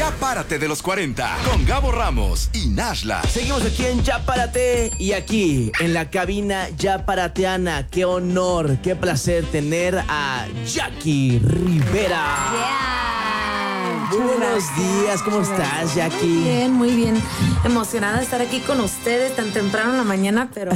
Ya párate de los 40 con Gabo Ramos y Nashla. Seguimos aquí en Ya Párate y aquí en la cabina Ya Parateana. Qué honor, qué placer tener a Jackie Rivera. Muy buenos días, ¿cómo estás, Jackie? Muy bien. Emocionada de estar aquí con ustedes tan temprano en la mañana, pero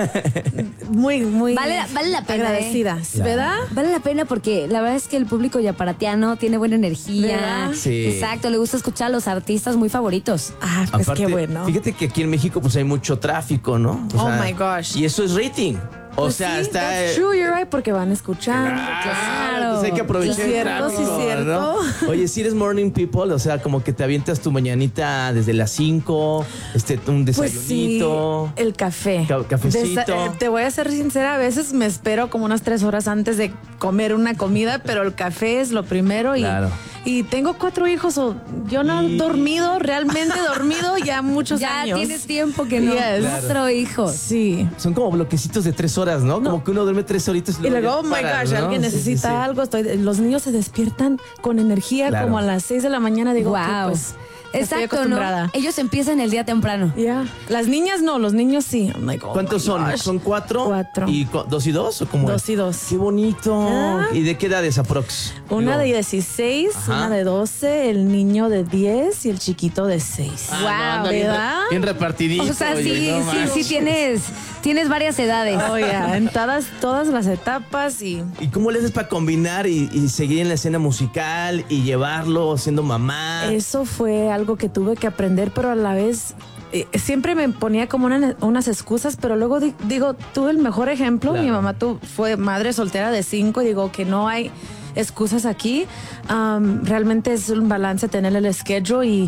muy Vale la pena, agradecida, ¿verdad? Vale la pena porque la verdad es que el público yaparatiano tiene buena energía. ¿Verdad? Sí. Exacto, le gusta escuchar a los artistas muy favoritos. Ah, pues Aparte, qué bueno. Fíjate que aquí en México pues hay mucho tráfico, ¿no? Oh my gosh. Y eso es rating. O Pues sea, sí, está... that's true, you're right, porque van escuchando. Claro, pues hay que aprovechar Sí, el cierto, tráfico, sí, cierto. ¿no? Oye, si eres morning people, o sea, como que te avientas tu mañanita desde las 5, un Pues desayunito. sí, el café. Cafecito. Te voy a ser sincera, a veces me espero como unas 3 horas antes de comer una comida, pero el café es lo primero. Claro. Y tengo 4 hijos, yo no he dormido, realmente dormido ya muchos Ya años. tienes tiempo que no. Yes. Claro. 4 hijos. Sí. Son como bloquecitos de 3 horas, ¿no? Como que uno duerme 3 horitas Y luego, ya oh my paras, gosh, ¿no? alguien Sí, necesita sí. algo. Los niños se despiertan con energía Claro. como a las 6 de la mañana. Digo, Wow. ok, pues, estoy Exacto, ¿no? acostumbrada. Ellos empiezan el día temprano. Ya. Las niñas no, los niños sí. I'm like, oh ¿Cuántos my son? gosh. ¿Son 4? 4. ¿Y 2 y 2? ¿O cómo 2 es? y 2. ¡Qué bonito! Ah. ¿Y de qué edades aprox? Una de Digo, 16, Ajá. una de 12, el niño de 10 y el chiquito de 6. no, anda ¿verdad? bien repartidito. O sea, oye, no manches. sí tienes varias edades. Oh, yeah, en todas las etapas y... ¿Y cómo le haces para combinar y seguir en la escena musical y llevarlo siendo mamá? Eso fue algo que tuve que aprender, pero a la vez siempre me ponía como unas excusas, pero luego digo, tuve el mejor ejemplo. Claro. Mi mamá fue madre soltera de 5 y digo que no hay excusas aquí. Realmente es un balance tener el schedule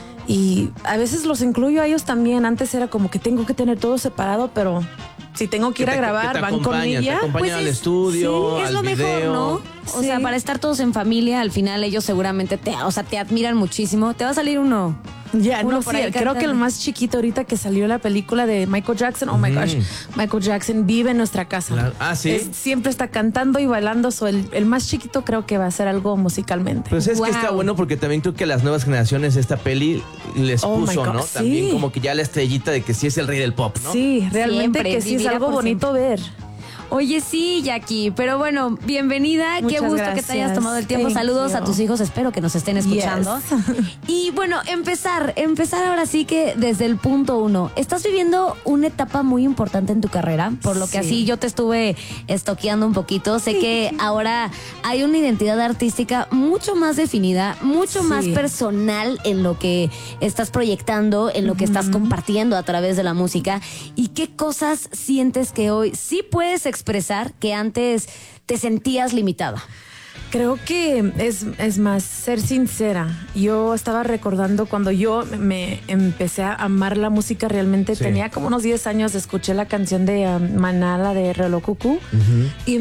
y a veces los incluyo a ellos también. Antes era como que tengo que tener todo separado, pero si tengo que ir a grabar, van con Te ella. acompañan al estudio, es al lo video. mejor, ¿no? O Sí. sea, para estar todos en familia, al final ellos seguramente te admiran muchísimo. Te va a salir uno. Ya, Uno no, por sí, ahí creo que el cantando. más chiquito ahorita que salió la película de Michael Jackson, oh my gosh, Michael Jackson vive en nuestra casa. Claro. Ah, ¿sí? Siempre está cantando y bailando, el más chiquito creo que va a hacer algo musicalmente. Pues es Wow. que está bueno porque también creo que a las nuevas generaciones esta peli les Oh my puso, God, ¿no? sí. También como que ya la estrellita de que sí es el rey del pop, ¿no? Sí, realmente Siempre, que sí es vivirá algo por bonito ver. Oye, sí, Jackie, pero bueno, bienvenida. Qué Muchas gusto que gracias. te hayas tomado el tiempo. Thank Saludos you. a tus hijos, espero que nos estén escuchando. Yes. Y bueno, empezar ahora sí que desde el punto 1. Estás viviendo una etapa muy importante en tu carrera, por lo que Sí. así yo te estuve estoqueando un poquito. Sé que ahora hay una identidad artística mucho más definida, mucho Sí. más personal en lo que estás proyectando, en lo que estás compartiendo a través de la música. ¿Y qué cosas sientes que hoy sí puedes expresar que antes te sentías limitada? Creo que es más ser sincera. Yo estaba recordando cuando yo me empecé a amar la música realmente. Sí. Tenía como unos 10 años, escuché la canción de Manala de Reloj Cucú y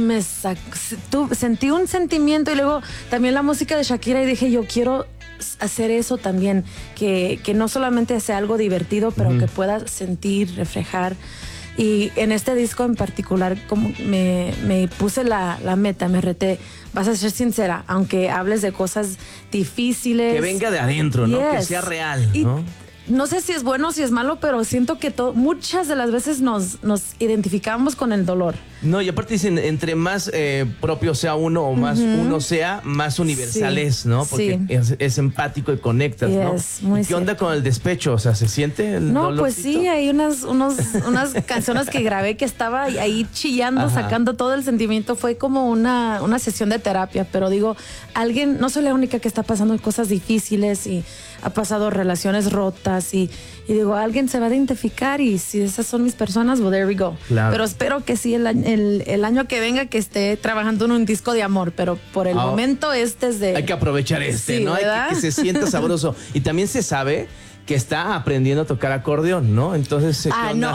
sentí un sentimiento y luego también la música de Shakira y dije yo quiero hacer eso también, que no solamente sea algo divertido, pero que pueda sentir, reflejar. Y en este disco en particular como me puse la meta, me reté, vas a ser sincera, aunque hables de cosas difíciles. Que venga de adentro, ¿no? Que Yes. sea real, Y ¿no? no sé si es bueno o si es malo, pero siento que muchas de las veces nos identificamos con el dolor. No, y aparte dicen, entre más propio sea uno o más uno sea, más universal Sí. es, ¿no? Porque Sí. es empático y conectas, ¿no? Yes, muy ¿Y qué onda cierto. con el despecho? O sea, ¿se siente el No, dolorcito? pues sí, hay unas canciones que grabé que estaba ahí chillando, Ajá. sacando todo el sentimiento. Fue como una sesión de terapia, pero digo, no soy la única que está pasando cosas difíciles y ha pasado relaciones rotas y digo, alguien se va a identificar y si esas son mis personas, well, there we go. Claro. Pero espero que sí, el año que venga que esté trabajando en un disco de amor, pero por el momento este es de... Hay que aprovechar Sí, ¿no? Hay ¿verdad? que se sienta sabroso. Y también se sabe que está aprendiendo a tocar acordeón, ¿no? Entonces, ¿qué onda? No.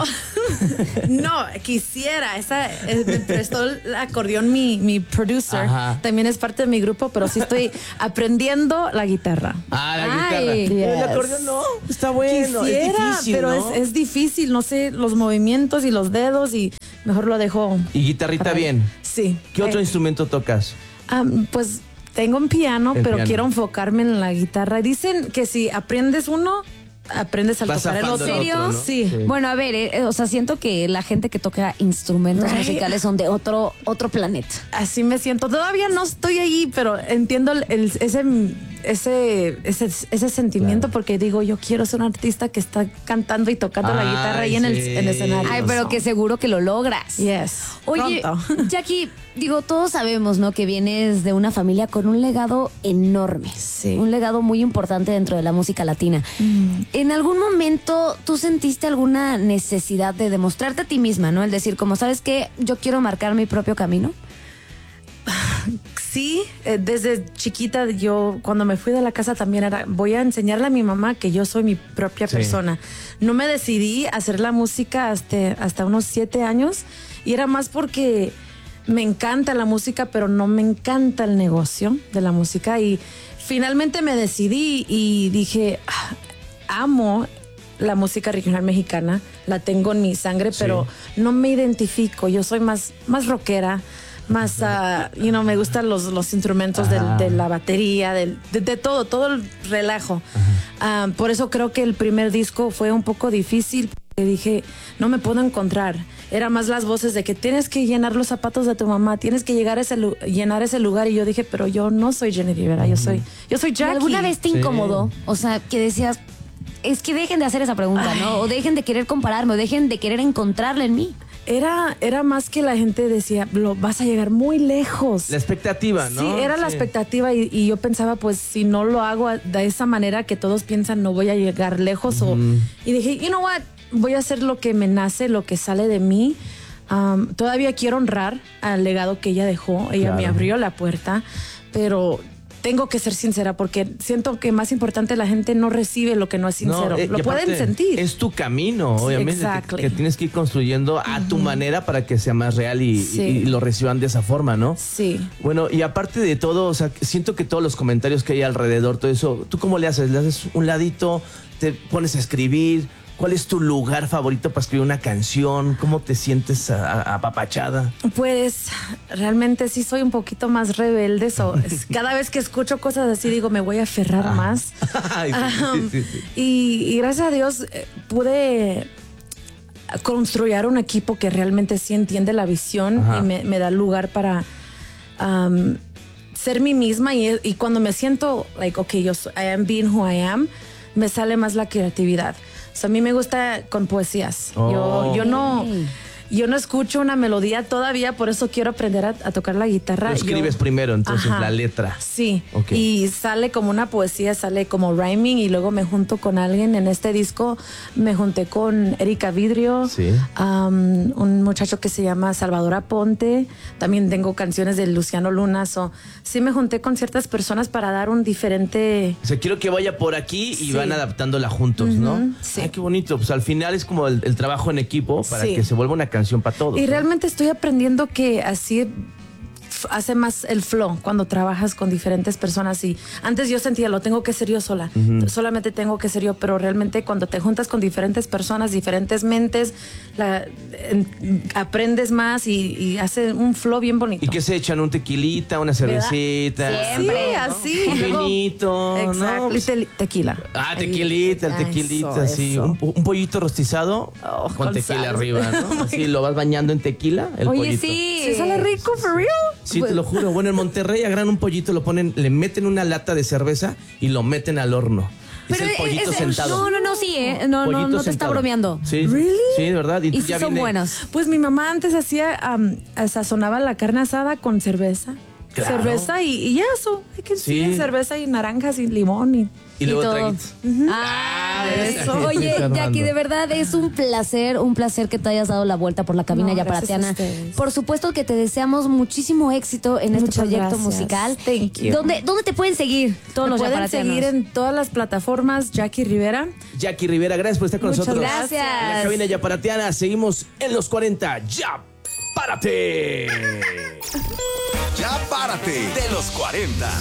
No, quisiera. Me prestó el acordeón mi producer. Ajá. También es parte de mi grupo, pero sí estoy aprendiendo la guitarra. Ah, la Ay, guitarra. Pero el yes. acordeón no, está bueno, Quisiera, es difícil, pero ¿no? es difícil. No sé los movimientos y los dedos y mejor lo dejo. Y guitarrita para- bien. Sí. ¿Qué otro instrumento tocas? Pues tengo un piano, El pero piano. quiero enfocarme en la guitarra. Dicen que si aprendes uno, aprendes a Vas tocar el zafando otro. en otro, ¿no? Sí. Bueno, a ver, o sea, siento que la gente que toca instrumentos Right. musicales son de otro planeta. Así me siento. Todavía no estoy allí, pero entiendo ese sentimiento porque digo, yo quiero ser un artista que está cantando y tocando la guitarra ahí en el escenario. Ay, pero que seguro que lo logras. Yes. Oye, Pronto. Jackie, digo, todos sabemos, ¿no? Que vienes de una familia con un legado enorme. Sí. Un legado muy importante dentro de la música latina. ¿En algún momento tú sentiste alguna necesidad de demostrarte a ti misma, ¿no? El decir, como, ¿sabes qué? Yo quiero marcar mi propio camino. Sí, desde chiquita yo cuando me fui de la casa también era, voy a enseñarle a mi mamá que yo soy mi propia persona. No me decidí a hacer la música hasta unos 7 años y era más porque me encanta la música, pero no me encanta el negocio de la música y finalmente me decidí y dije, amo la música regional mexicana, la tengo en mi sangre, pero no me identifico, yo soy más rockera. Más, me gustan los instrumentos de la batería, de todo el relajo. Por eso creo que el primer disco fue un poco difícil, porque dije, no me puedo encontrar. Era más las voces de que tienes que llenar los zapatos de tu mamá, tienes que llenar ese lugar. Y yo dije, pero yo no soy Jenny Rivera, yo soy Jackie. ¿Alguna vez te incomodó? O sea, que decías, es que dejen de hacer esa pregunta, ¿no? O dejen de querer compararme, o dejen de querer encontrarle en mí. Era más que la gente decía, vas a llegar muy lejos. La expectativa, ¿no? Sí, era la expectativa y yo pensaba, pues si no lo hago de esa manera que todos piensan, no voy a llegar lejos. Y dije, you know what, voy a hacer lo que me nace, lo que sale de mí. Todavía quiero honrar al legado que ella dejó. Ella me abrió la puerta, pero tengo que ser sincera porque siento que más importante la gente no recibe lo que no es sincero. Lo pueden sentir. Es tu camino, obviamente, exactly. que tienes que ir construyendo a tu manera para que sea más real y lo reciban de esa forma, ¿no? Sí. Bueno, y aparte de todo, o sea, siento que todos los comentarios que hay alrededor, todo eso, ¿tú cómo le haces? ¿Le haces un ladito? ¿Te pones a escribir? ¿Cuál es tu lugar favorito para escribir una canción? ¿Cómo te sientes apapachada? Pues realmente sí soy un poquito más rebelde. Cada vez que escucho cosas así digo, me voy a aferrar más. Ay, sí. Y gracias a Dios pude construir un equipo que realmente sí entiende la visión y me da lugar para ser mí misma y cuando me siento like, okay, I am being who I am, me sale más la creatividad. A mí me gusta con poesías. Yo no escucho una melodía todavía, por eso quiero aprender a tocar la guitarra. Lo escribes primero, entonces, la letra. Sí, Okay. Y sale como una poesía, sale como rhyming y luego me junto con alguien. En este disco me junté con Erika Vidrio, un muchacho que se llama Salvador Aponte. También tengo canciones de Luciano Luna. Sí me junté con ciertas personas para dar un diferente... O sea, quiero que vaya por aquí y van adaptándola juntos, ¿no? Sí. Ay, qué bonito. Pues al final es como el trabajo en equipo para que se vuelva una canción para todos. Y ¿no? realmente estoy aprendiendo que así hace más el flow cuando trabajas con diferentes personas y antes yo sentía lo tengo que ser yo sola, solamente tengo que ser yo, pero realmente cuando te juntas con diferentes personas, diferentes mentes, aprendes más y hace un flow bien bonito. ¿Y qué se echan? ¿Un tequilita, una cervecita? Sí, así. Un vinito, Exacto. ¿no? Y tequila. Tequilita, el tequilita, sí. Eso. Un pollito rostizado con tequila sal. arriba, ¿no? Así lo vas bañando en tequila, el Oye, pollito. sí. ¿Se sale rico, for real? Sí, te lo juro. Bueno, en Monterrey agarran un pollito, le meten una lata de cerveza y lo meten al horno. Es el pollito sentado. No, sí, No Pollito te está sentado. bromeando. Sí, ¿Really? sí, de verdad. Y ya sí son viene- buenos. Pues mi mamá antes hacía, sazonaba la carne asada con cerveza. Claro. Cerveza y ya eso. Hay que Sí. cerveza y naranjas y limón Y luego todo. traguitos. Eso. Oye, Armando. Jackie, de verdad es un placer que te hayas dado la vuelta por la cabina No, yaparatiana. gracias a ustedes. Por supuesto que te deseamos muchísimo éxito en este Muchas proyecto gracias. musical. Thank you. ¿Dónde te pueden seguir todos Me los pueden yaparatianos? seguir en todas las plataformas, Jackie Rivera. Jackie Rivera, gracias por estar con Muchas nosotros. gracias. En la cabina yaparatiana, seguimos en los 40. ¡Ya! ¡Párate! Ya párate de los 40.